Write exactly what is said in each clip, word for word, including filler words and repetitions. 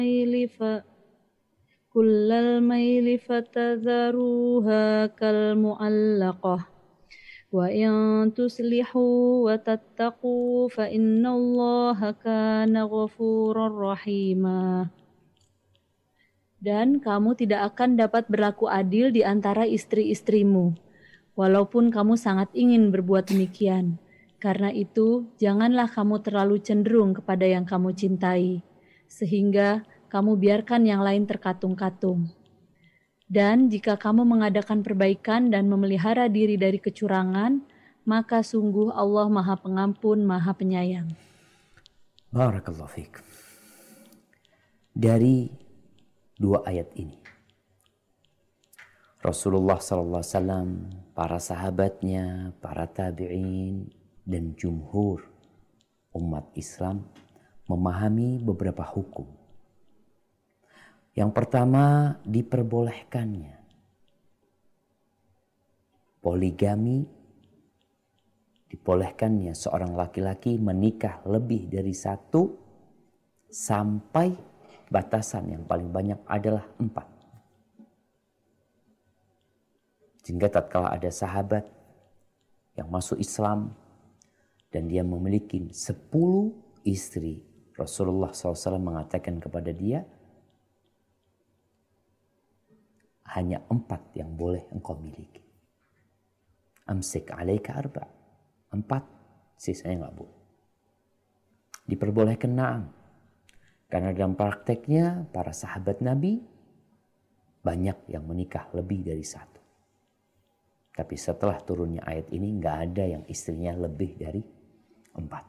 كل الميل فتذروها كالمعلقة وإن تصلحوا وتتقوا فإن الله كان غفورا رحيما. Dan kamu tidak akan dapat berlaku adil di antara istri-istrimu, walaupun kamu sangat ingin berbuat demikian. Karena itu, janganlah kamu terlalu cenderung kepada yang kamu cintai, sehingga kamu biarkan yang lain terkatung-katung. Dan jika kamu mengadakan perbaikan dan memelihara diri dari kecurangan, maka sungguh Allah Maha Pengampun, Maha Penyayang. Barakallahu fiik. Dari dua ayat ini, Rasulullah sallallahu alaihi wasallam, para sahabatnya, para tabi'in, dan jumhur umat Islam memahami beberapa hukum. Yang pertama, diperbolehkannya poligami, dibolehkannya seorang laki-laki menikah lebih dari satu sampai batasan yang paling banyak adalah empat. Sehingga tatkala ada sahabat yang masuk Islam dan dia memiliki sepuluh istri, Rasulullah shallallahu alaihi wasallam mengatakan kepada dia, hanya empat yang boleh engkau miliki. Amsik alaika arba. Empat, sisanya nggak boleh. Diperbolehkan na'am. Karena dalam prakteknya para sahabat Nabi banyak yang menikah lebih dari satu. Tapi setelah turunnya ayat ini nggak ada yang istrinya lebih dari empat.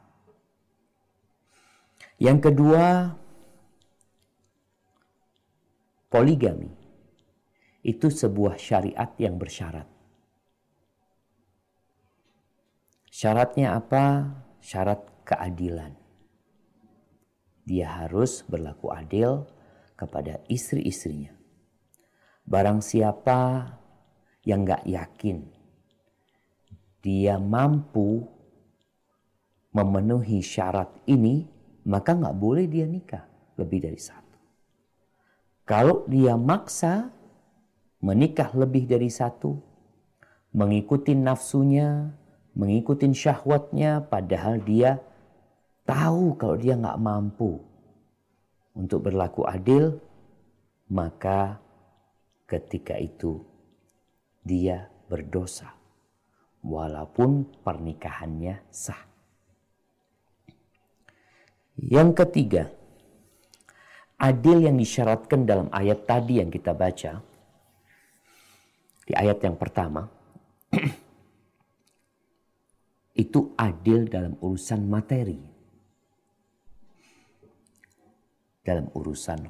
Yang kedua, poligami. Itu sebuah syariat yang bersyarat. Syaratnya apa? Syarat keadilan. Dia harus berlaku adil kepada istri-istrinya. Barang siapa yang gak yakin dia mampu memenuhi syarat ini, maka gak boleh dia nikah lebih dari satu. Kalau dia maksa menikah lebih dari satu, mengikuti nafsunya, mengikuti syahwatnya, padahal dia tahu kalau dia nggak mampu untuk berlaku adil, maka ketika itu dia berdosa walaupun pernikahannya sah. Yang ketiga, adil yang disyaratkan dalam ayat tadi yang kita baca, di ayat yang pertama, itu adil dalam urusan materi. Dalam urusan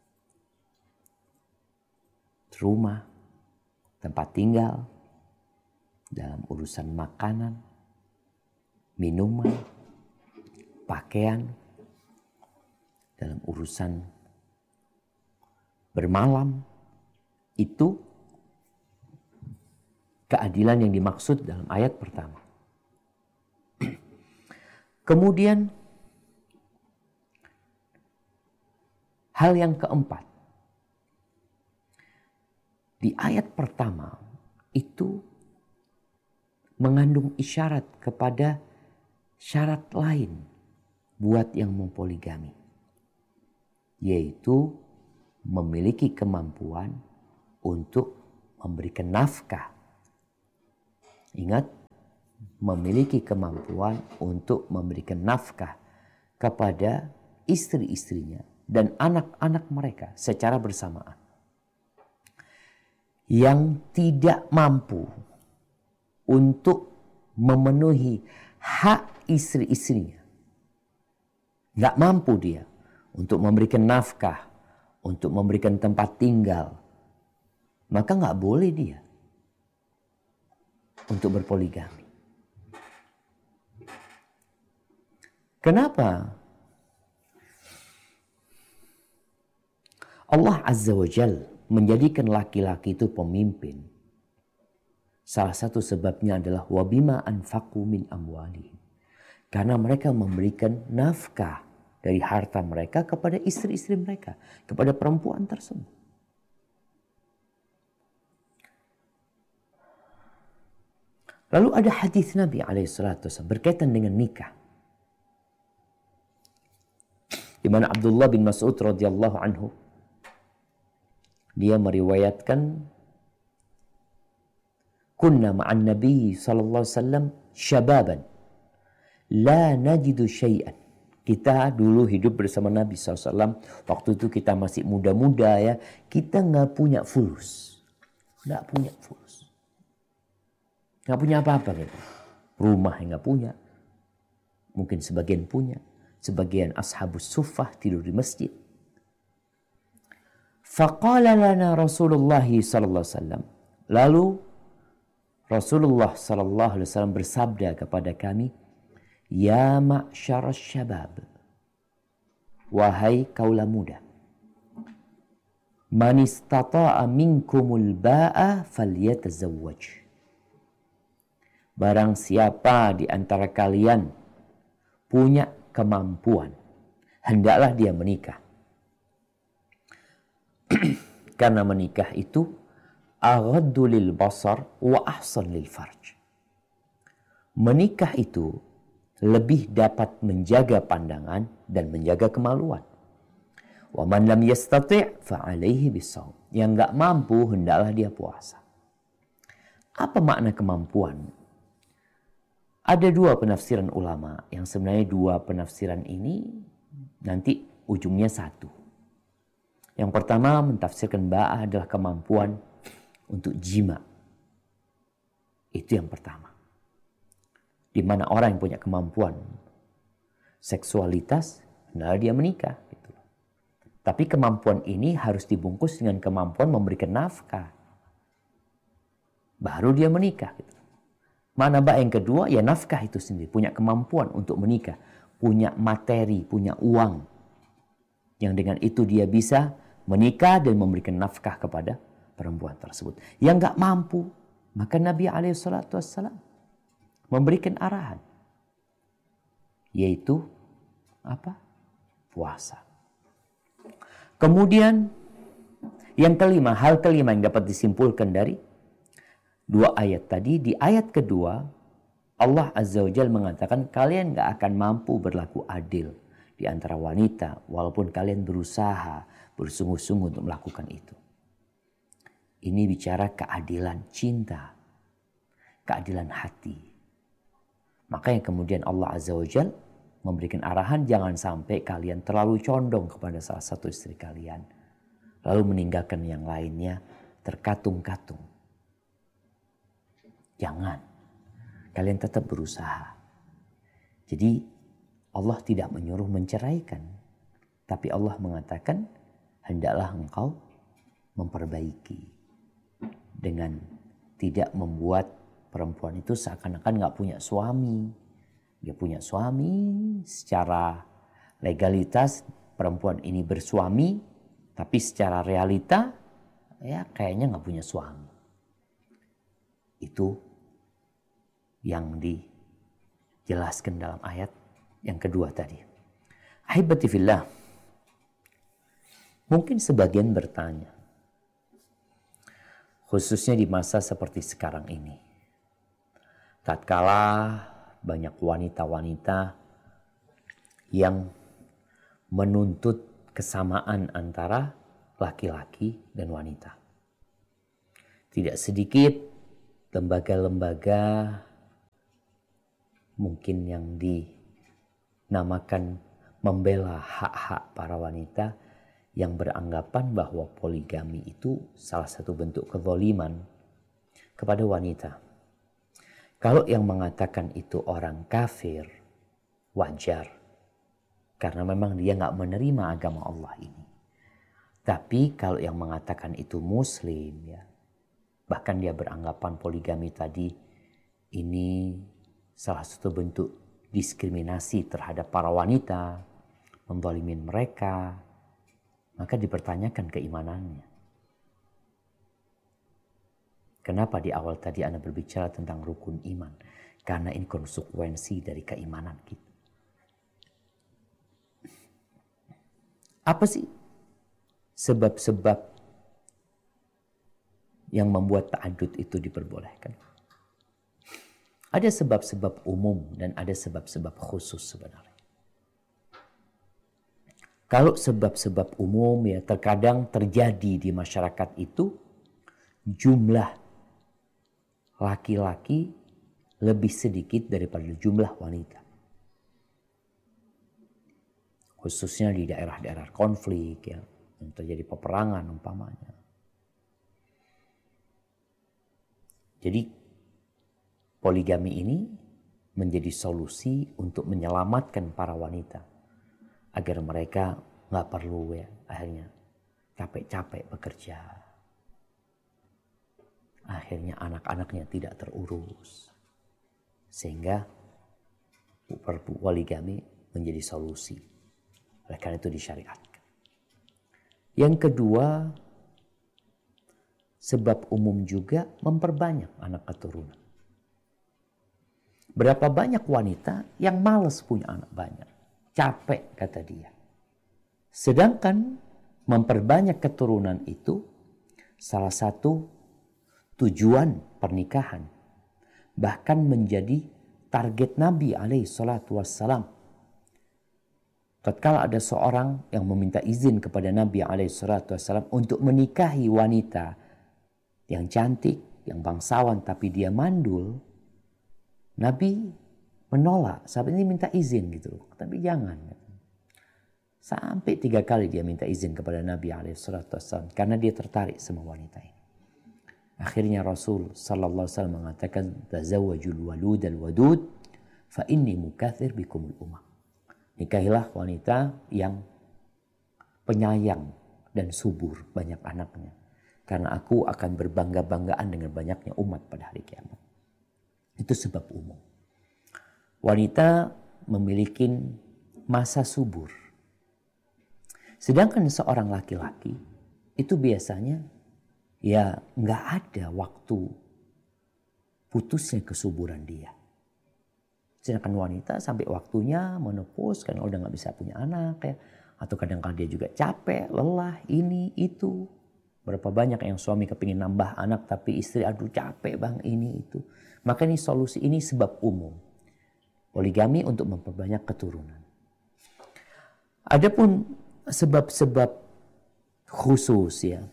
rumah, tempat tinggal, dalam urusan makanan, minuman, pakaian, dalam urusan bermalam, itu keadilan yang dimaksud dalam ayat pertama. Kemudian hal yang keempat, di ayat pertama itu mengandung isyarat kepada syarat lain buat yang mempoligami, yaitu memiliki kemampuan untuk memberikan nafkah. Ingat, memiliki kemampuan untuk memberikan nafkah kepada istri-istrinya dan anak-anak mereka secara bersamaan. Yang tidak mampu untuk memenuhi hak istri-istrinya, nggak mampu dia untuk memberikan nafkah, untuk memberikan tempat tinggal, maka nggak boleh dia untuk berpoligami. Kenapa? Allah Azza wa Jalla menjadikan laki-laki itu pemimpin. Salah satu sebabnya adalah wabima anfaqu min amwalihim. Karena mereka memberikan nafkah dari harta mereka kepada istri-istri mereka, kepada perempuan tersebut. Lalu ada hadis Nabi alaihi salatu wasallam berkaitan dengan nikah, di mana Abdullah bin Mas'ud radhiyallahu anhu dia meriwayatkan, kunna ma'an Nabi sallallahu alaihi wasallam syababan la najidu syai'an. Kita dulu hidup bersama Nabi shallallahu alaihi wasallam. Waktu itu kita masih muda-muda ya. Kita nggak punya fulus. Nggak punya fulus. Nggak punya apa-apa gitu. Rumah yang nggak punya. Mungkin sebagian punya. Sebagian ashabus suffah tidur di masjid. Faqala lana Rasulullah sallallahu alaihi wasallam. Lalu Rasulullah sallallahu alaihi wasallam bersabda kepada kami, ya ma'syar syabab, wahai kaula muda, man istata'a minkumul ba'a falyatazawwaj. Barang siapa di antara kalian punya kemampuan, hendaklah dia menikah. Karena menikah itu aghaddu lil basar wa ahsan lil farj. Menikah itu lebih dapat menjaga pandangan dan menjaga kemaluan. Wa man lam yastati' fa 'alaihi bisawm. Yang enggak mampu hendaklah dia puasa. Apa makna kemampuan? Ada dua penafsiran ulama, yang sebenarnya dua penafsiran ini nanti ujungnya satu. Yang pertama mentafsirkan ba'ah adalah kemampuan untuk jima. Itu yang pertama. Di mana orang yang punya kemampuan seksualitas, nah dia menikah. Gitu. Tapi kemampuan ini harus dibungkus dengan kemampuan memberikan nafkah. Baru dia menikah. Gitu. Mana mbak yang kedua? Ya nafkah itu sendiri. Punya kemampuan untuk menikah. Punya materi, punya uang. Yang dengan itu dia bisa menikah dan memberikan nafkah kepada perempuan tersebut. Yang gak mampu, maka Nabi alaihi salatu wassalam memberikan arahan, yaitu apa? Puasa. Kemudian yang kelima, hal kelima yang dapat disimpulkan dari dua ayat tadi, di ayat kedua Allah Azza wa Jalla mengatakan kalian gak akan mampu berlaku adil di antara wanita walaupun kalian berusaha bersungguh-sungguh untuk melakukan itu. Ini bicara keadilan cinta, keadilan hati. Makanya kemudian Allah Azza wa Jalla memberikan arahan jangan sampai kalian terlalu condong kepada salah satu istri kalian. Lalu meninggalkan yang lainnya terkatung-katung. Jangan. Kalian tetap berusaha. Jadi Allah tidak menyuruh menceraikan. Tapi Allah mengatakan hendaklah engkau memperbaiki. Dengan tidak membuat perempuan itu seakan-akan gak punya suami. Dia punya suami, secara legalitas perempuan ini bersuami, tapi secara realita ya kayaknya gak punya suami. Itu yang dijelaskan dalam ayat yang kedua tadi. Ahibati fillah, mungkin sebagian bertanya, khususnya di masa seperti sekarang ini, tatkala banyak wanita-wanita yang menuntut kesamaan antara laki-laki dan wanita. Tidak sedikit lembaga-lembaga mungkin yang dinamakan membela hak-hak para wanita yang beranggapan bahwa poligami itu salah satu bentuk kezaliman kepada wanita. Kalau yang mengatakan itu orang kafir, wajar. Karena memang dia nggak menerima agama Allah ini. Tapi kalau yang mengatakan itu muslim, ya, bahkan dia beranggapan poligami tadi ini salah satu bentuk diskriminasi terhadap para wanita, menzalimin mereka, maka dipertanyakan keimanannya. Kenapa di awal tadi Anda berbicara tentang rukun iman? Karena ini konsekuensi dari keimanan kita. Apa sih sebab-sebab yang membuat ta'adud itu diperbolehkan? Ada sebab-sebab umum dan ada sebab-sebab khusus sebenarnya. Kalau sebab-sebab umum ya terkadang terjadi di masyarakat itu jumlah laki-laki lebih sedikit daripada jumlah wanita. Khususnya di daerah-daerah konflik ya, yang terjadi peperangan umpamanya. Jadi poligami ini menjadi solusi untuk menyelamatkan para wanita agar mereka nggak perlu ya akhirnya capek-capek bekerja. Akhirnya anak-anaknya tidak terurus. Sehingga poligami menjadi solusi. Oleh karena itu disyariatkan. Yang kedua, sebab umum juga memperbanyak anak keturunan. Berapa banyak wanita yang malas punya anak banyak. Capek kata dia. Sedangkan memperbanyak keturunan itu salah satu tujuan pernikahan. Bahkan menjadi target Nabi alaihi salatu wassalam. Tatkala ada seorang yang meminta izin kepada Nabi alaihi salatu wassalam untuk menikahi wanita yang cantik, yang bangsawan tapi dia mandul, Nabi menolak. Sahabat ini minta izin gitu, tapi jangan. Sampai tiga kali dia minta izin kepada Nabi alaihi salatu wassalam karena dia tertarik sama wanita ini. Akhirnya Rasul sallallahu alaihi wasallam mengatakan, "Tazawwajul walud al-wadud fa inni mukathir bikumul umam." Nikahilah wanita yang penyayang dan subur, banyak anaknya. Karena aku akan berbangga-banggaan dengan banyaknya umat pada hari kiamat. Itu sebab umum. Wanita memiliki masa subur. Sedangkan seorang laki-laki itu biasanya ya nggak ada waktu putusnya kesuburan dia. Sedangkan wanita sampai waktunya menopause karena udah gak bisa punya anak ya. Atau kadang-kadang dia juga capek, lelah, ini, itu. Berapa banyak yang suami kepingin nambah anak tapi istri aduh capek bang ini, itu. Maka ini solusi, ini sebab umum. Poligami untuk memperbanyak keturunan. Adapun sebab-sebab khusus ya.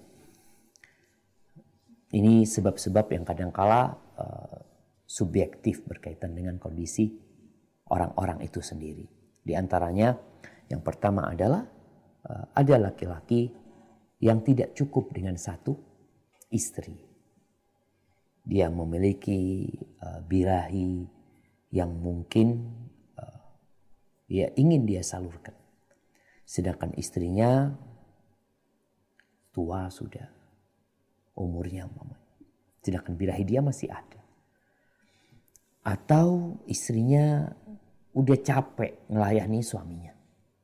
Ini sebab-sebab yang kadang-kala uh, subjektif berkaitan dengan kondisi orang-orang itu sendiri. Di antaranya yang pertama adalah uh, ada laki-laki yang tidak cukup dengan satu istri. Dia memiliki uh, birahi yang mungkin uh, ya ingin dia salurkan. Sedangkan istrinya tua sudah, umurnya umpamanya. Sedangkan birahi dia masih ada. Atau istrinya udah capek ngelayani suaminya.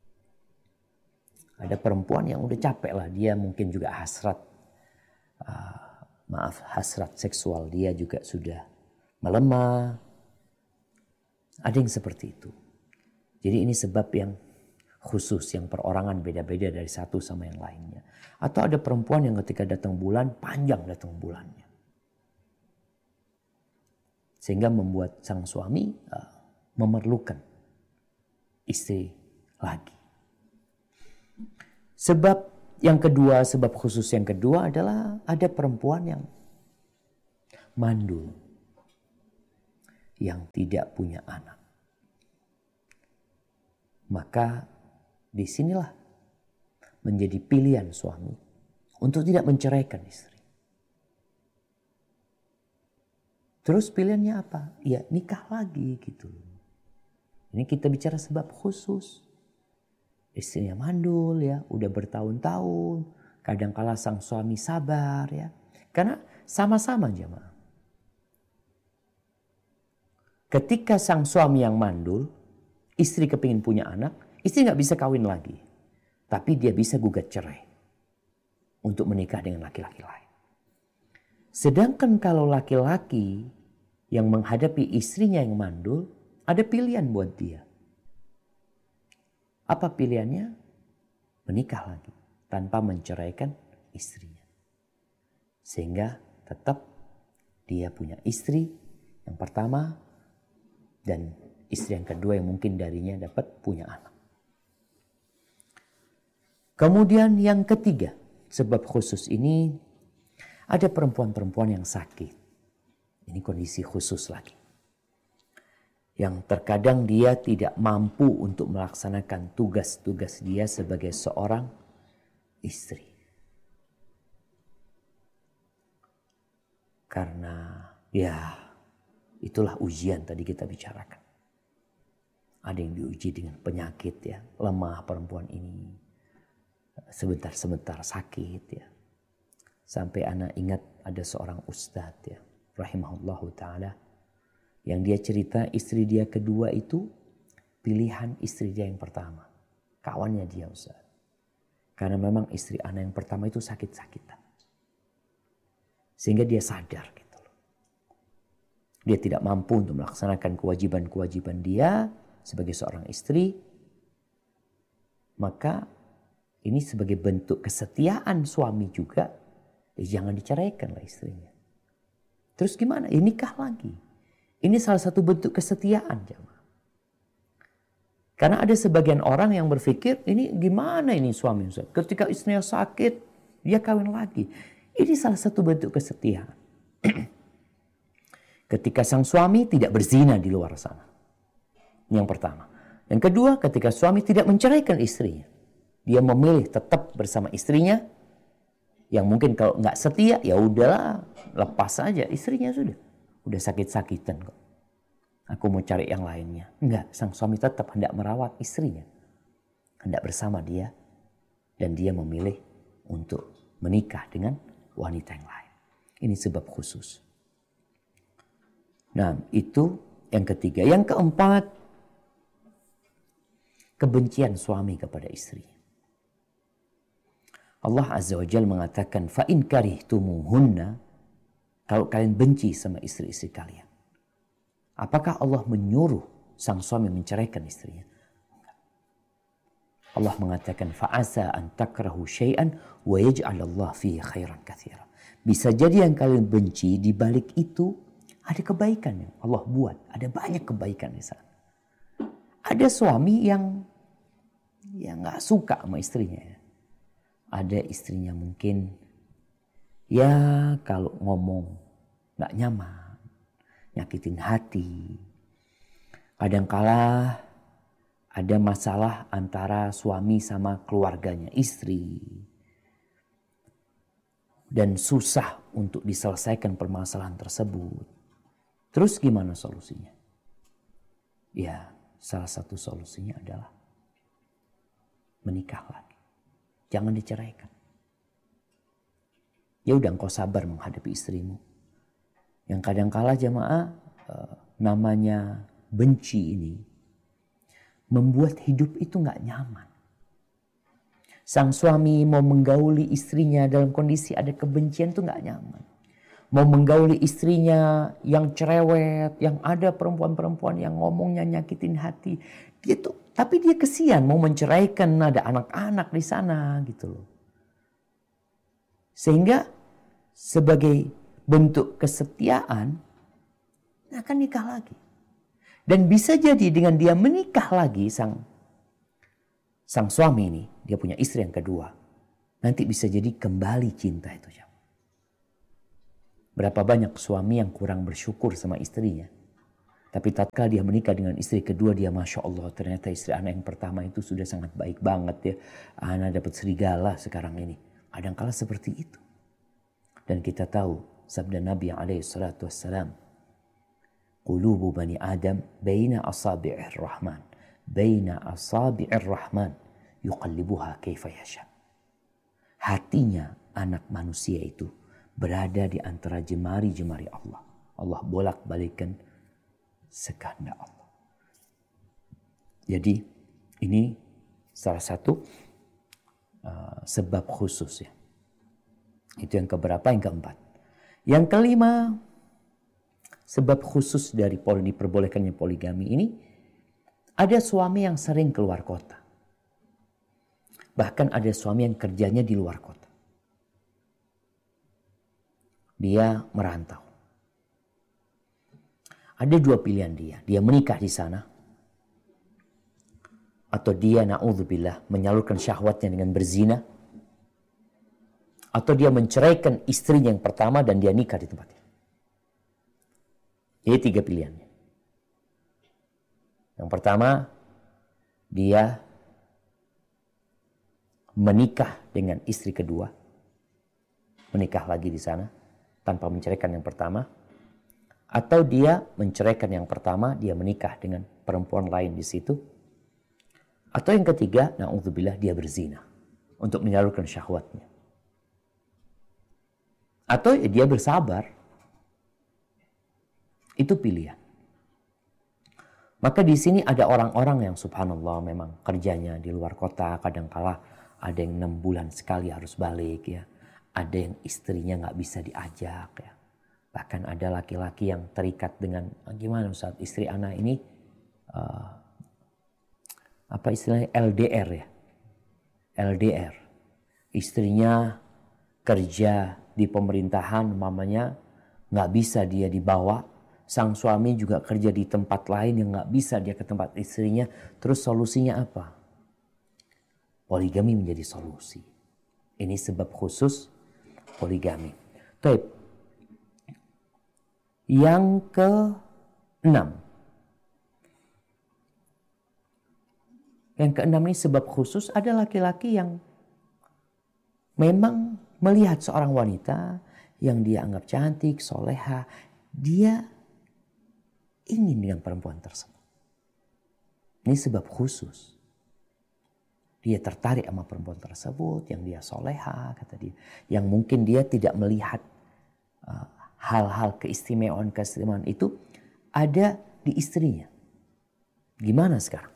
Ada perempuan yang udah capek lah, dia mungkin juga hasrat, uh, maaf hasrat seksual dia juga sudah melemah. Ada yang seperti itu. Jadi ini sebab yang khusus, yang perorangan beda-beda dari satu sama yang lainnya. Atau ada perempuan yang ketika datang bulan, panjang datang bulannya. Sehingga membuat sang suami uh, memerlukan istri lagi. Sebab yang kedua, sebab khusus yang kedua adalah ada perempuan yang mandul, yang tidak punya anak. Maka disinilah menjadi pilihan suami untuk tidak menceraikan istri. Terus pilihannya apa? Ya nikah lagi gitu. Ini kita bicara sebab khusus. Istrinya mandul ya, udah bertahun-tahun. Kadang-kala sang suami sabar ya. Karena sama-sama jemaah. Ketika sang suami yang mandul, istri kepingin punya anak, istri gak bisa kawin lagi. Tapi dia bisa gugat cerai. Untuk menikah dengan laki-laki lain. Sedangkan kalau laki-laki yang menghadapi istrinya yang mandul, ada pilihan buat dia. Apa pilihannya? menikah lagi tanpa menceraikan istrinya. Sehingga tetap dia punya istri yang pertama dan istri yang kedua yang mungkin darinya dapat punya anak. Kemudian yang ketiga, sebab khusus ini ada perempuan-perempuan yang sakit. Ini kondisi khusus lagi. Yang terkadang dia tidak mampu untuk melaksanakan tugas-tugas dia sebagai seorang istri. Karena ya itulah ujian tadi kita bicarakan. Ada yang diuji dengan penyakit ya, lemah perempuan ini. Sebentar-sebentar sakit ya. Sampai anak ingat ada seorang ustadz ya, rahimahullahu ta'ala, yang dia cerita istri dia kedua itu pilihan istri dia yang pertama. Kawannya dia ustaz. Karena memang istri anak yang pertama itu sakit-sakitan. Sehingga dia sadar gitu loh. Dia tidak mampu untuk melaksanakan kewajiban-kewajiban dia sebagai seorang istri. Maka ini sebagai bentuk kesetiaan suami juga. Ya jangan diceraikan lah istrinya. Terus gimana? Ya nikah lagi. Ini salah satu bentuk kesetiaan jemaah. Karena ada sebagian orang yang berpikir ini gimana ini suami Ustaz? Ketika istrinya sakit dia kawin lagi. Ini salah satu bentuk kesetiaan. Ketika sang suami tidak berzina di luar sana. Yang pertama. Yang kedua, ketika suami tidak menceraikan istrinya. Dia memilih tetap bersama istrinya. Yang mungkin kalau nggak setia, ya udahlah, lepas saja istrinya sudah. Udah sakit-sakitan kok. Aku mau cari yang lainnya. Enggak, sang suami tetap hendak merawat istrinya. Hendak bersama dia. Dan dia memilih untuk menikah dengan wanita yang lain. Ini sebab khusus. Nah, itu yang ketiga. Yang keempat, kebencian suami kepada istrinya. Allah Azza wa Jalla mengatakan, fa in karihtumuhunna, kalau kalian benci sama istri-istri kalian. Apakah Allah menyuruh sang suami menceraikan istrinya? Enggak. Allah mengatakan, fa asa an takrahu syai'an wa yaj'al Allah fihi khairan katsira. Bisa jadi yang kalian benci di balik itu ada kebaikan yang Allah buat, ada banyak kebaikan di sana. Ada suami yang yang enggak suka sama istrinya ya. Ada istrinya mungkin ya kalau ngomong gak nyaman, nyakitin hati. Kadangkala ada masalah antara suami sama keluarganya, istri. Dan susah untuk diselesaikan permasalahan tersebut. Terus gimana solusinya? Ya salah satu solusinya adalah menikah lagi. Jangan diceraikan. Ya udah engkau sabar menghadapi istrimu. Yang kadangkala jemaah eh, namanya benci ini membuat hidup itu nggak nyaman. Sang suami mau menggauli istrinya dalam kondisi ada kebencian itu nggak nyaman. Mau menggauli istrinya yang cerewet, yang ada perempuan-perempuan yang ngomongnya nyakitin hati. Dia tuh, tapi dia kesian mau menceraikan, ada anak-anak di sana gitu loh. Sehingga sebagai bentuk kesetiaan akan nikah lagi. Dan bisa jadi dengan dia menikah lagi sang sang suami ini, dia punya istri yang kedua. Nanti bisa jadi kembali cinta itu. Berapa banyak suami yang kurang bersyukur sama istrinya. Tapi tatkala dia menikah dengan istri kedua, dia Masya Allah, ternyata istri anak yang pertama itu sudah sangat baik banget ya. Anak dapat serigala sekarang ini. Kadangkala seperti itu. Dan kita tahu sabda Nabi alaihi salatu wassalam, qulubu bani Adam baina asabi'ir rahman, baina asabi'ir rahman yuqallibuha kaifa yasha. Hatinya anak manusia itu berada di antara jemari-jemari Allah. Allah bolak-balikkan sekehendak Allah. Jadi ini salah satu uh, sebab khusus ya. Itu yang keberapa? Yang keempat. Yang kelima, sebab khusus dari poli diperbolehkannya poligami ini, ada suami yang sering keluar kota. Bahkan ada suami yang kerjanya di luar kota. Dia merantau. Ada dua pilihan dia. Dia menikah di sana. Atau dia na'udzubillah menyalurkan syahwatnya dengan berzina. Atau dia menceraikan istrinya yang pertama dan dia nikah di tempatnya. Ini tiga pilihannya. Yang pertama, dia menikah dengan istri kedua. Menikah lagi di sana tanpa menceraikan yang pertama. Atau dia menceraikan yang pertama, dia menikah dengan perempuan lain di situ. Atau yang ketiga, na'udzubillah, dia berzina untuk menyalurkan syahwatnya. Atau dia bersabar. Itu pilihan. Maka di sini ada orang-orang yang subhanallah memang kerjanya di luar kota, kadangkala ada yang enam bulan sekali harus balik ya. Ada yang istrinya nggak bisa diajak ya. Bahkan ada laki-laki yang terikat dengan, gimana Ustaz, istri anak ini uh, apa istilahnya L D R ya. L D R. Istrinya kerja di pemerintahan, mamanya nggak bisa dia dibawa. Sang suami juga kerja di tempat lain yang nggak bisa dia ke tempat istrinya. Terus solusinya apa? Poligami menjadi solusi. Ini sebab khusus poligami. Baik. Yang keenam. Yang keenam ini sebab khusus, ada laki-laki yang memang melihat seorang wanita yang dia anggap cantik, soleha. Dia ingin dengan perempuan tersebut. Ini sebab khusus. Dia tertarik sama perempuan tersebut yang dia soleha, kata dia. Yang mungkin dia tidak melihat uh, hal-hal keistimewaan-keistimewaan itu ada di istrinya. Gimana sekarang?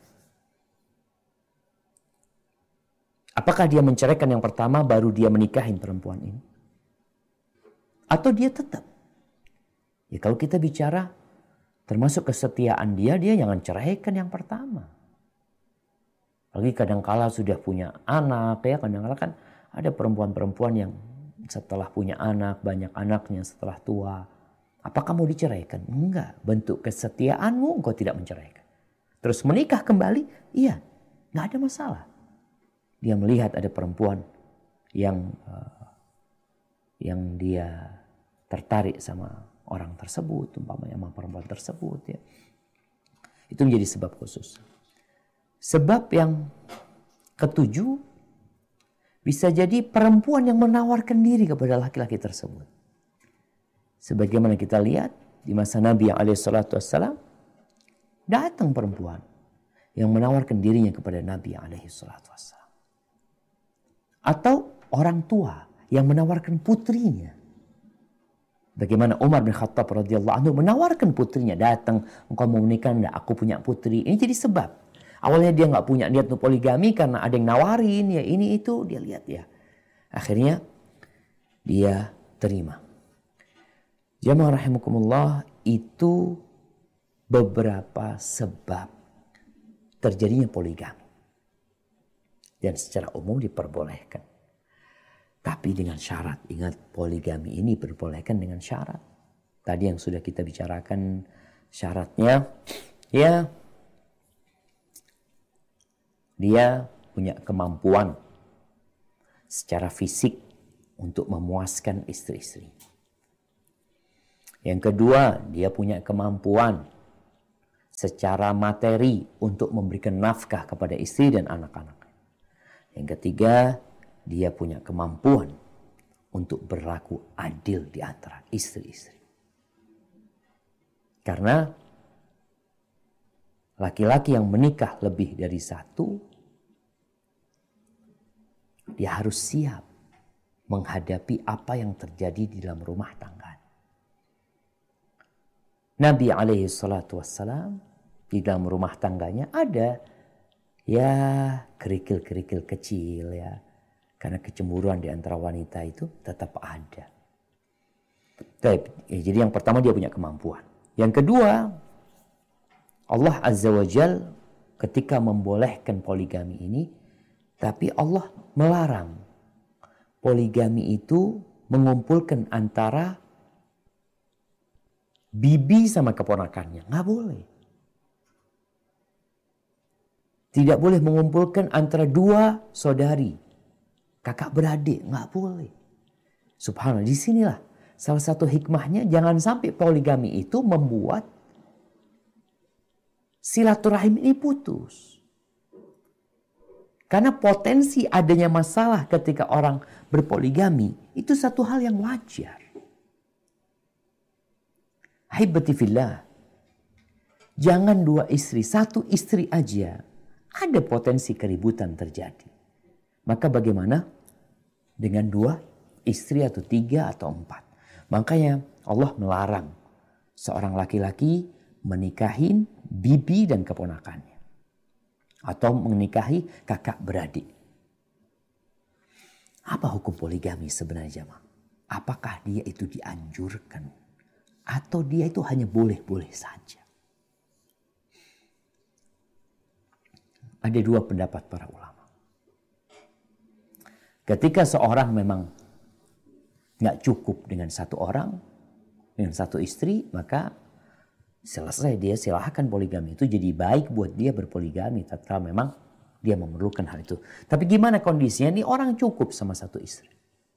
Apakah dia menceraikan yang pertama baru dia menikahin perempuan ini? Atau dia tetap? Ya kalau kita bicara termasuk kesetiaan dia, dia jangan ceraikan yang pertama. Lagi kadangkala sudah punya anak ya, kadangkala kan ada perempuan-perempuan yang setelah punya anak, banyak anaknya setelah tua. Apakah mau diceraikan? Enggak. Bentuk kesetiaanmu engkau tidak menceraikan. Terus menikah kembali? Iya. Enggak ada masalah. Dia melihat ada perempuan yang uh, yang dia tertarik sama orang tersebut, umpamanya sama perempuan tersebut ya. Itu menjadi sebab khusus. Sebab yang ketujuh, bisa jadi perempuan yang menawarkan diri kepada laki-laki tersebut. Sebagaimana kita lihat di masa Nabi yang alaihi salatu wassalam, datang perempuan yang menawarkan dirinya kepada Nabi yang alaihi salatu wassalam. Atau orang tua yang menawarkan putrinya. Bagaimana Umar bin Khattab radhiyallahu anhu menawarkan putrinya, datang, engkau mau menikah enggak? Aku punya putri. Ini jadi sebab. Awalnya dia nggak punya niat untuk poligami karena ada yang nawarin ya ini itu, dia lihat ya. Akhirnya dia terima. Jamaah rahimakumullah, itu beberapa sebab terjadinya poligami. Dan secara umum diperbolehkan. Tapi dengan syarat. Ingat, poligami ini diperbolehkan dengan syarat. Tadi yang sudah kita bicarakan syaratnya, ya dia punya kemampuan secara fisik untuk memuaskan istri-istri. Yang kedua, dia punya kemampuan secara materi untuk memberikan nafkah kepada istri dan anak-anak. Yang ketiga, dia punya kemampuan untuk berlaku adil di antara istri-istri. Karena laki-laki yang menikah lebih dari satu, dia harus siap menghadapi apa yang terjadi di dalam rumah tangga. Nabi alaihi salatu wassalam di dalam rumah tangganya ada ya kerikil-kerikil kecil ya. Karena kecemburuan di antara wanita itu tetap ada. Jadi yang pertama dia punya kemampuan. Yang kedua, Allah Azza wa Jal ketika membolehkan poligami ini, Tapi Allah melarang. Poligami itu mengumpulkan antara bibi sama keponakannya. Nggak boleh. Tidak boleh mengumpulkan antara dua saudari, kakak beradik. Nggak boleh. Subhanallah, disinilah salah satu hikmahnya, jangan sampai poligami itu membuat silaturahim ini putus. Karena potensi adanya masalah ketika orang berpoligami itu satu hal yang wajar. Haibati fillah. Jangan dua istri, satu istri aja. Ada potensi keributan terjadi. Maka bagaimana dengan dua istri atau tiga atau empat? Makanya Allah melarang seorang laki-laki menikahin bibi dan keponakannya. Atau menikahi kakak beradik. Apa hukum poligami sebenarnya, jemaah? Apakah dia itu dianjurkan? Atau dia itu hanya boleh-boleh saja? Ada dua pendapat para ulama. Ketika seorang memang nggak cukup dengan satu orang, dengan satu istri, maka selesai, dia silahkan poligami. Itu jadi baik buat dia berpoligami tatkala memang dia memerlukan hal itu. Tapi gimana kondisinya? Ini orang cukup sama satu istri.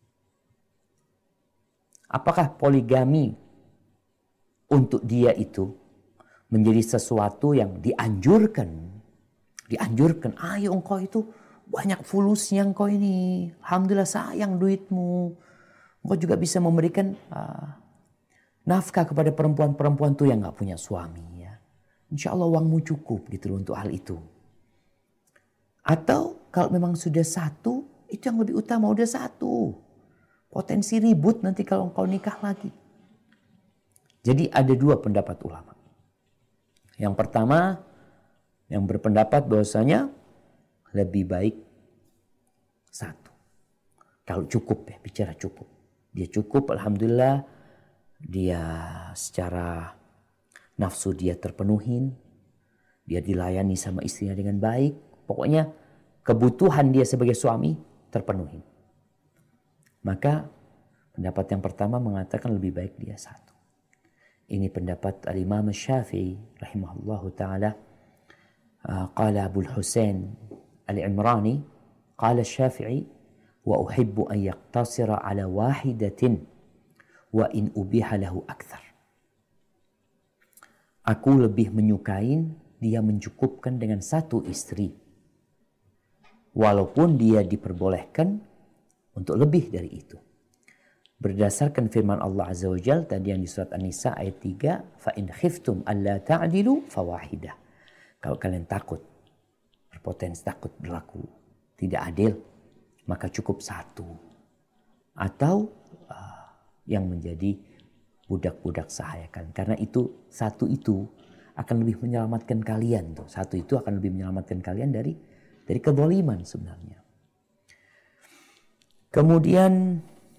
Apakah poligami untuk dia itu menjadi sesuatu yang dianjurkan? Dianjurkan, ayo engkau itu banyak fulusnya engkau ini. Alhamdulillah sayang duitmu. Engkau juga bisa memberikan uh, nafkah kepada perempuan-perempuan tuh yang gak punya suami. Ya. Insya Allah uangmu cukup gitu loh untuk hal itu. Atau kalau memang sudah satu, itu yang lebih utama udah satu. Potensi ribut nanti kalau engkau nikah lagi. Jadi ada dua pendapat ulama. Yang pertama, yang berpendapat bahwasanya lebih baik satu. Kalau cukup ya, bicara cukup. Dia cukup, alhamdulillah. Dia secara nafsu dia terpenuhin. Dia dilayani sama istrinya dengan baik. Pokoknya kebutuhan dia sebagai suami terpenuhi. Maka pendapat yang pertama mengatakan lebih baik dia satu. Ini pendapat Al-Imam Syafi'i rahimahullahu ta'ala. Qala Abu Husain Al-Imrani, qala Syafi'i, wa uhibbu an yaqtasira ala wahidatin wa in ubiha lahu akthar. Aku lebih menyukain dia mencukupkan dengan satu istri. Walaupun dia diperbolehkan untuk lebih dari itu. Berdasarkan firman Allah Azza wa Jalla tadi yang di surat An-Nisa ayat tiga, fa in khiftum alla ta'dilu fawahidah. Kalau kalian takut, berpotensi takut berlaku tidak adil, maka cukup satu. Atau uh, yang menjadi budak-budak sahayakan. Karena itu, satu itu akan lebih menyelamatkan kalian. Tuh. Satu itu akan lebih menyelamatkan kalian dari dari kezaliman sebenarnya. Kemudian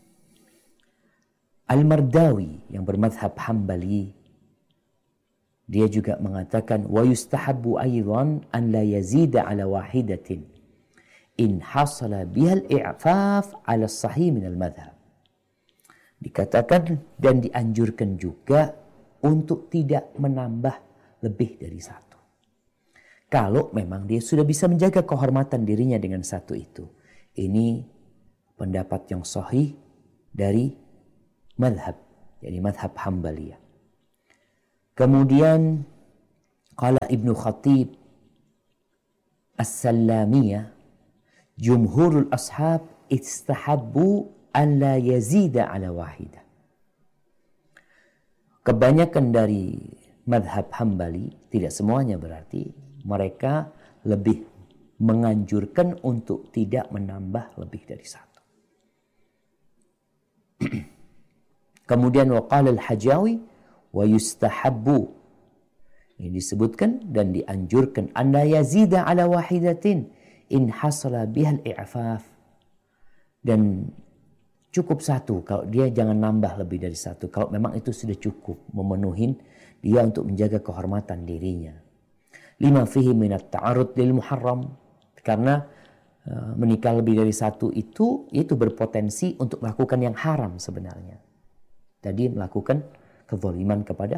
Al-Mardawi yang bermadhab Hambali, dia juga mengatakan wa yustahabbu aidan an la yazida ala wahidatin in hasala biha al-i'faf ala sahih min al-madhhab. Dikatakan dan dianjurkan juga untuk tidak menambah lebih dari satu. Kalau memang dia sudah bisa menjaga kehormatan dirinya dengan satu itu. Ini pendapat yang sahih dari madhab, jadi madhab Hambaliyah. Kemudian qala Ibnu Khatib As-Sallamiyah, jumhurul ashab istahabbu an la yazida ala wahidah. Kebanyakan dari madhab Hambali, tidak semuanya berarti, mereka lebih menganjurkan untuk tidak menambah lebih dari satu. Kemudian waqala al-Hajawi wa yustahabbu, ini disebutkan dan dianjurkan an la yazida ala wahidatin in hasala biha al-i'faf, dan cukup satu, kalau dia jangan nambah lebih dari satu kalau memang itu sudah cukup memenuhi dia untuk menjaga kehormatan dirinya. Lima fihi minat ta'arud lil muharram, karena menikah lebih dari satu itu, itu berpotensi untuk melakukan yang haram sebenarnya. Tadi melakukan kezaliman kepada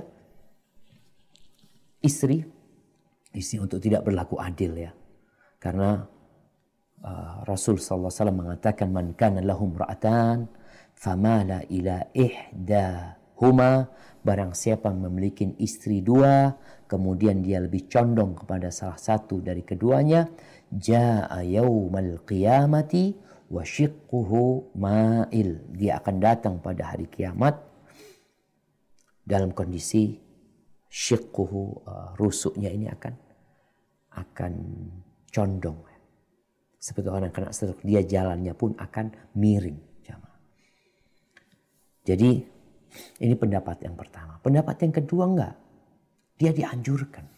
istri, istri untuk tidak berlaku adil ya. Karena uh, Rasul sallallahu alaihi wasallam mengatakan, man kana lahum ra'atan famala ila ihdahuma, barang siapa memiliki istri dua, kemudian dia lebih condong kepada salah satu dari keduanya, jaa yaumal qiyamati wa shiqquhu ma'il, dia akan datang pada hari kiamat dalam kondisi shiqquhu, uh, rusuknya ini akan akan condong. Seperti orang kena stroke, dia jalannya pun akan miring. Jadi ini pendapat yang pertama. Pendapat yang kedua enggak. Dia dianjurkan.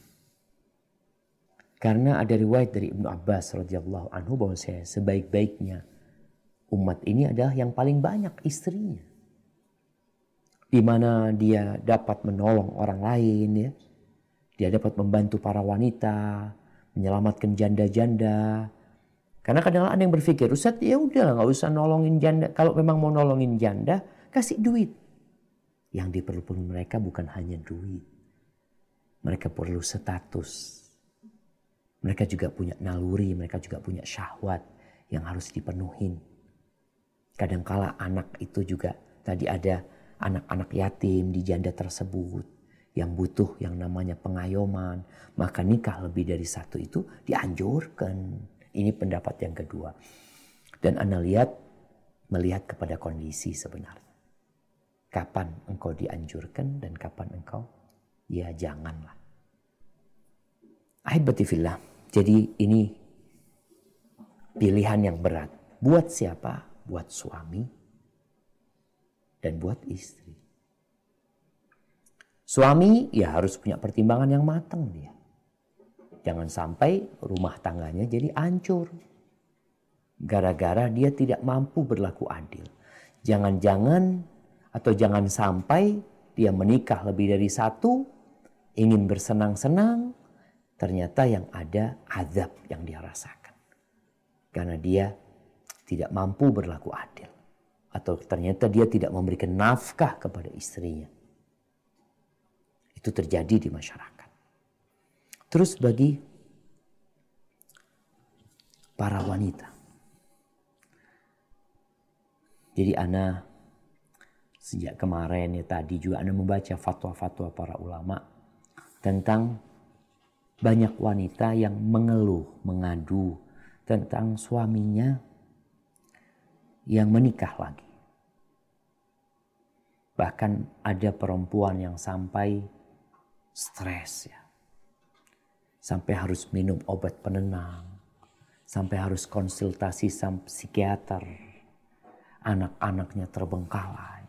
Karena ada riwayat dari Ibnu Abbas radhiyallahu anhu bahwa sebaik-baiknya umat ini adalah yang paling banyak istrinya. Di mana dia dapat menolong orang lain ya. Dia dapat membantu para wanita, menyelamatkan janda-janda. Karena kadang-kadang ada yang berpikir, Ustaz ya udahlah nggak usah nolongin janda. Kalau memang mau nolongin janda, kasih duit. Yang diperlukan mereka bukan hanya duit. Mereka perlu status. Mereka juga punya naluri, mereka juga punya syahwat yang harus dipenuhin. Kadangkala anak itu juga, tadi ada anak-anak yatim di janda tersebut yang butuh yang namanya pengayoman, maka nikah lebih dari satu itu dianjurkan. Ini pendapat yang kedua. Dan Anda lihat, melihat kepada kondisi sebenarnya. Kapan engkau dianjurkan dan kapan engkau ya janganlah. Ahibati fillah. Jadi ini pilihan yang berat. Buat siapa? Buat suami dan buat istri. Suami ya harus punya pertimbangan yang matang dia. Jangan sampai rumah tangganya jadi hancur. Gara-gara dia tidak mampu berlaku adil. Jangan-jangan atau jangan sampai dia menikah lebih dari satu, ingin bersenang-senang, ternyata yang ada azab yang dia rasakan. Karena dia tidak mampu berlaku adil. Atau ternyata dia tidak memberikan nafkah kepada istrinya. Itu terjadi di masyarakat. Terus bagi para wanita. Jadi ana sejak kemarin ya tadi juga ana membaca fatwa-fatwa para ulama tentang banyak wanita yang mengeluh, mengadu tentang suaminya yang menikah lagi. Bahkan ada perempuan yang sampai stres ya. Sampai harus minum obat penenang. Sampai harus konsultasi sama psikiater. Anak-anaknya terbengkalai.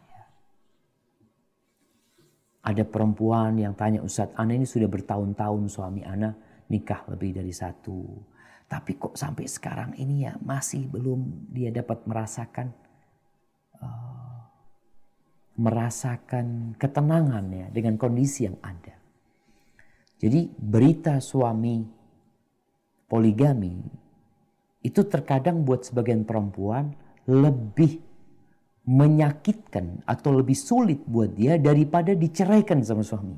Ada perempuan yang tanya, Ustadz, ana ini sudah bertahun-tahun suami ana nikah lebih dari satu. Tapi kok sampai sekarang ini ya masih belum dia dapat merasakan uh, merasakan ketenangan ya dengan kondisi yang ada. Jadi berita suami poligami itu terkadang buat sebagian perempuan lebih menyakitkan atau lebih sulit buat dia daripada diceraikan sama suami.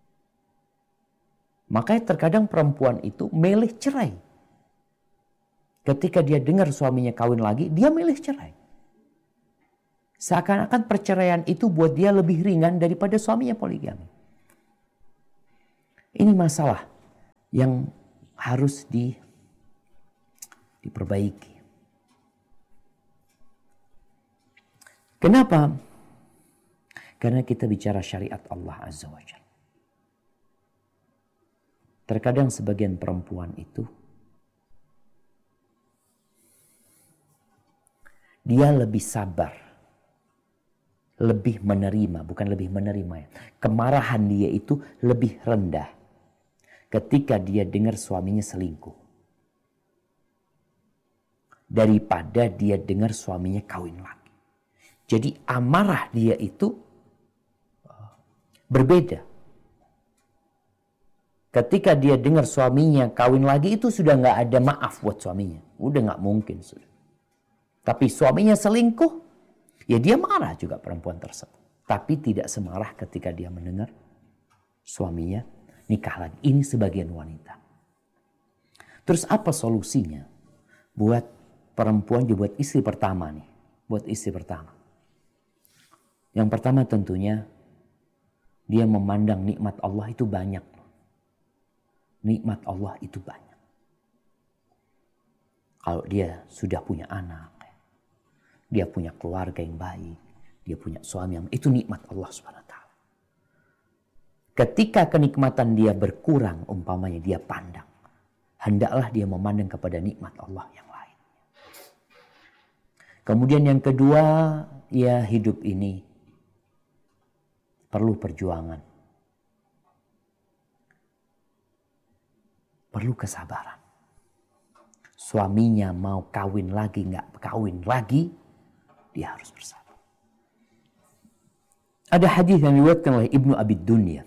Makanya terkadang perempuan itu milih cerai. Ketika dia dengar suaminya kawin lagi, dia milih cerai. Seakan-akan perceraian itu buat dia lebih ringan daripada suaminya poligami. Ini masalah yang harus di, diperbaiki. Kenapa? Karena kita bicara syariat Allah Azza wa Jalla. Terkadang sebagian perempuan itu dia lebih sabar, lebih menerima, bukan lebih menerima ya. Kemarahan dia itu lebih rendah ketika dia dengar suaminya selingkuh daripada dia dengar suaminya kawin lagi. Jadi amarah dia itu berbeda. Ketika dia dengar suaminya kawin lagi itu sudah nggak ada maaf buat suaminya. Udah nggak mungkin sudah. Tapi suaminya selingkuh, ya dia marah juga perempuan tersebut. Tapi tidak semarah ketika dia mendengar suaminya nikah lagi. Ini sebagian wanita. Terus apa solusinya buat perempuan, buat istri pertama nih? Buat istri pertama. Yang pertama tentunya dia memandang nikmat Allah itu banyak. Nikmat Allah itu banyak. Kalau dia sudah punya anak, dia punya keluarga yang baik, dia punya suami yang itu nikmat Allah subhanahu wa taala. Ketika kenikmatan dia berkurang, umpamanya dia pandang, hendaklah dia memandang kepada nikmat Allah yang lain. Kemudian yang kedua, ya hidup ini perlu perjuangan. Perlu kesabaran. Suaminya mau kawin lagi, nggak kawin lagi, dia harus bersabar. Ada hadis yang diriwayatkan oleh Ibnu Abi Dunya.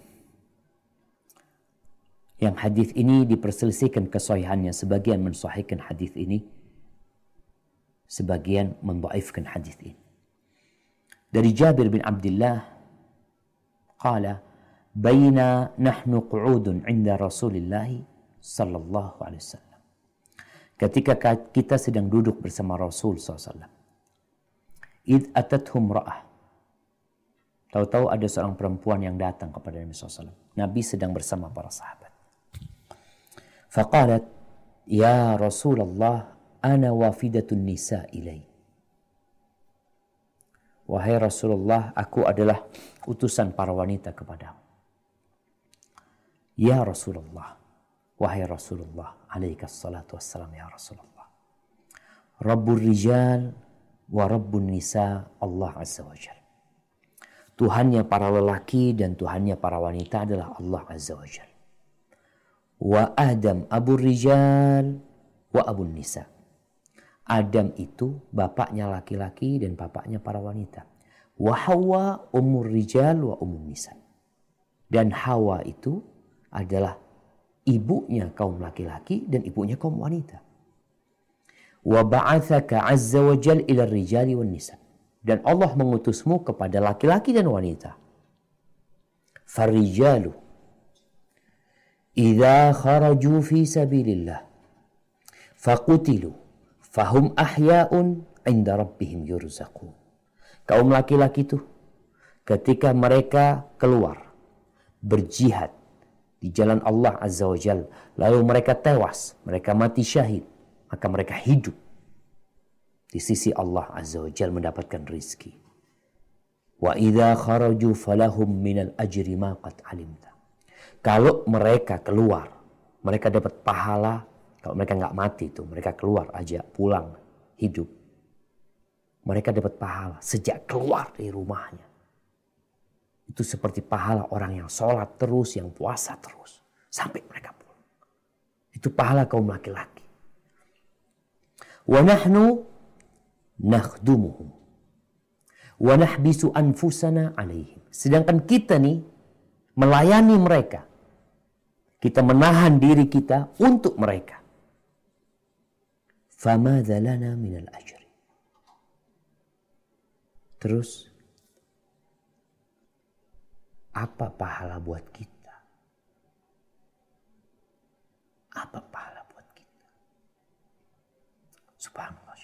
Yang hadis ini diperselisihkan kesahihannya. Sebagian mensahihkan hadis ini, sebagian mendhaifkan hadis ini. Dari Jabir bin Abdullah, qala, "Baina nahnu qu'udun 'inda Rasulillah sallallahu alaihi wasallam." Ketika kita sedang duduk bersama Rasul sallallahu alaihi wasallam, id atathum ra'ah. Tahu-tahu ada seorang perempuan yang datang kepada Nabi sallallahu alaihi wasallam. Nabi sedang bersama para sahabat. Faqalat, "Ya Rasulullah, ana wafidatun nisa ilai." Wahai Rasulullah, aku adalah utusan para wanita kepadamu. Ya Rasulullah, wahai Rasulullah, alaikas salatu wassalam ya Rasulullah. Rabbul rijal wa rabbun nisa Allah azza wa jal. Tuhannya para lelaki dan Tuhannya para wanita adalah Allah azza wa jal. Wa Adam abur rijal wa abun nisa. Adam itu bapaknya laki-laki dan bapaknya para wanita. Wa Hawa umur rijal wa umur nisa. Dan Hawa itu adalah ibunya kaum laki-laki dan ibunya kaum wanita. Wa ba'athaka azza wa jal ila rijali wan nisa. Dan Allah mengutusmu kepada laki-laki dan wanita. Farijalu idza kharaju fi sabilillah faqutilu fahum ahya'un 'inda rabbihim yurzaqun. Kaum laki-laki itu ketika mereka keluar berjihad di jalan Allah azza wa jalla, lalu mereka tewas, mereka mati syahid, maka mereka hidup di sisi Allah azza wa jalla mendapatkan rizki. Wa idza kharaju falahum minal ajri ma qad alimta. Kalau mereka keluar, mereka dapat pahala. Kalau mereka nggak mati itu, mereka keluar aja, pulang, hidup. Mereka dapat pahala sejak keluar dari rumahnya. Itu seperti pahala orang yang sholat terus, yang puasa terus. Sampai mereka pulang. Itu pahala kaum laki-laki. Wa nahnu nakhdumuhum. Wa nahbisu anfusana alaihim. Sedangkan kita nih, melayani mereka. Kita menahan diri kita untuk mereka. Famadza lana minal ajri. Terus, apa pahala buat kita? Apa pahala buat kita? Subhanallah.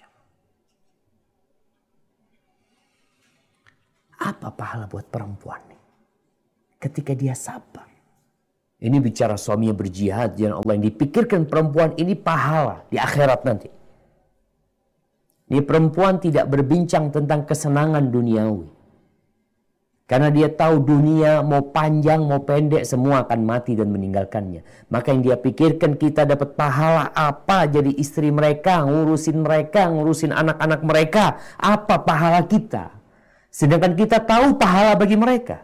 Apa pahala buat perempuan nih? Ketika dia sabar. Ini bicara suaminya berjihad jalan Allah, yang dipikirkan perempuan ini pahala di akhirat nanti. Ini perempuan tidak berbincang tentang kesenangan duniawi. Karena dia tahu dunia mau panjang mau pendek semua akan mati dan meninggalkannya. Maka yang dia pikirkan, kita dapat pahala apa jadi istri mereka, ngurusin mereka, ngurusin anak-anak mereka. Apa pahala kita? Sedangkan kita tahu pahala bagi mereka.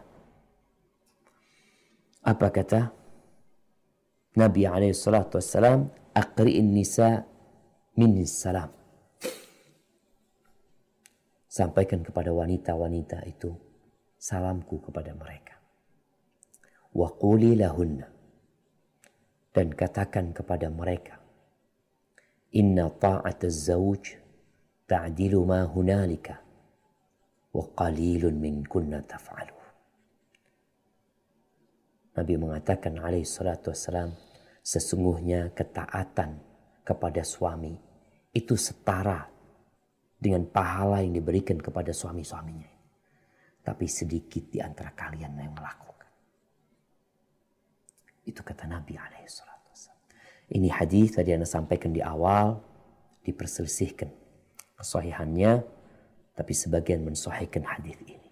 Apa kata Nabi alaihi salatu wassalam? Aqri'in nisa minnis salam. Sampaikan kepada wanita-wanita itu salamku kepada mereka. Wa quli lahunna. Dan katakan kepada mereka, Inna ta'ata az-zawj ta'dilu ma hunalika wa qalilun min kunna taf'alu. Nabi mengatakan alaihi salatu wassalam, sesungguhnya ketaatan kepada suami itu setara dengan pahala yang diberikan kepada suami-suaminya. Tapi sedikit di antara kalian yang melakukan. Itu kata Nabi alaihi salatu wassalam. Ini hadis tadi Anda sampaikan di awal, diperselisihkan kesahihannya, tapi sebagian mensahihkan hadis ini.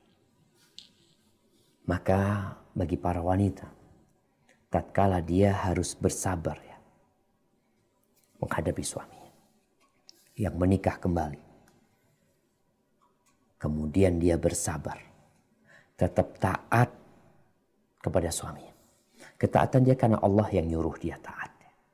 Maka bagi para wanita, tatkala dia harus bersabar ya, menghadapi suaminya yang menikah kembali, kemudian dia bersabar, tetap taat kepada suaminya. Ketaatan dia karena Allah yang nyuruh dia taat.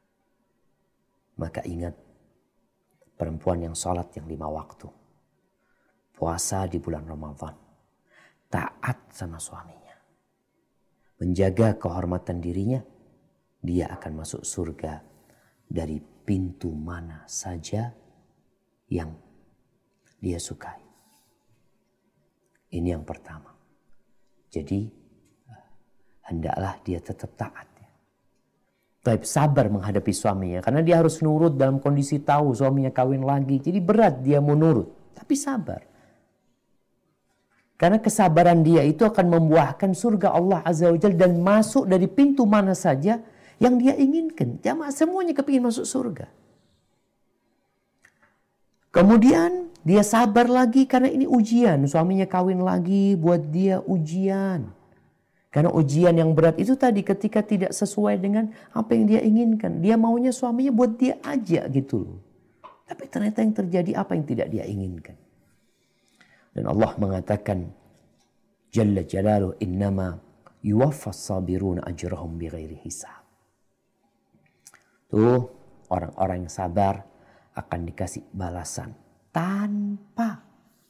Maka ingat, perempuan yang sholat yang lima waktu, puasa di bulan Ramadan, taat sama suaminya, menjaga kehormatan dirinya, dia akan masuk surga dari pintu mana saja yang dia sukai. Ini yang pertama. Jadi hendaklah dia tetap taat. Baik, sabar menghadapi suaminya. Karena dia harus nurut dalam kondisi tahu suaminya kawin lagi. Jadi berat dia mau nurut. Tapi sabar. Karena kesabaran dia itu akan membuahkan surga Allah Azza wa Jalla. Dan masuk dari pintu mana saja yang dia inginkan. Jamaah semuanya kepingin masuk surga. Kemudian dia sabar lagi karena ini ujian. Suaminya kawin lagi buat dia ujian. Karena ujian yang berat itu tadi ketika tidak sesuai dengan apa yang dia inginkan. Dia maunya suaminya buat dia aja gitu loh. Tapi ternyata yang terjadi apa yang tidak dia inginkan. Dan Allah mengatakan, Jalla Jalaluhu innama yuwaffas sabiruna ajrahum bighairi hisab. Tuh orang-orang yang sabar akan dikasih balasan tanpa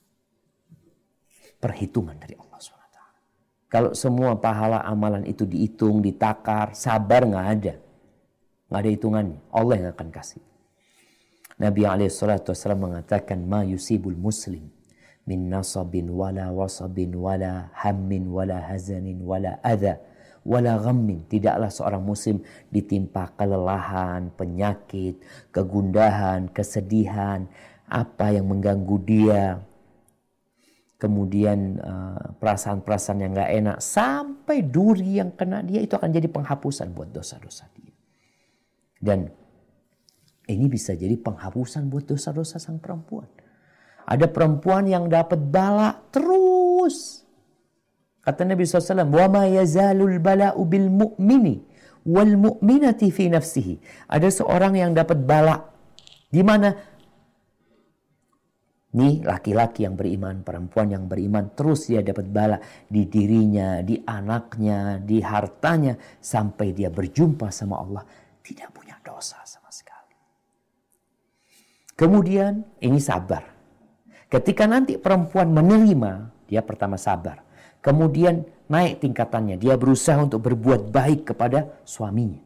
perhitungan dari Allah subhanahu wa taala. Kalau semua pahala amalan itu dihitung, ditakar, sabar nggak ada. Nggak ada hitungannya. Allah yang akan kasih. Nabi alaihi salatu wasallam mengatakan, ma yusibul muslim min nasabin wala wasabin wala hammin wala hazanin wala adha wala ghammin. Tidaklah seorang muslim ditimpa kelelahan, penyakit, kegundahan, kesedihan, apa yang mengganggu dia, kemudian uh, perasaan-perasaan yang gak enak, sampai duri yang kena dia, itu akan jadi penghapusan buat dosa-dosa dia. Dan ini bisa jadi penghapusan buat dosa-dosa sang perempuan. Ada perempuan yang dapat bala terus. Kata Nabi shallallahu alaihi wasallam, وَمَا يَزَالُ الْبَلَاءُ بِالْمُؤْمِنِ وَالْمُؤْمِنَةِ فِي نَفْسِهِ. Ada seorang yang dapat bala. Di mana? Nih laki-laki yang beriman, perempuan yang beriman, terus dia dapat bala di dirinya, di anaknya, di hartanya, sampai dia berjumpa sama Allah. Tidak punya dosa sama sekali. Kemudian ini sabar. Ketika nanti perempuan menerima, dia pertama sabar. Kemudian naik tingkatannya. Dia berusaha untuk berbuat baik kepada suaminya.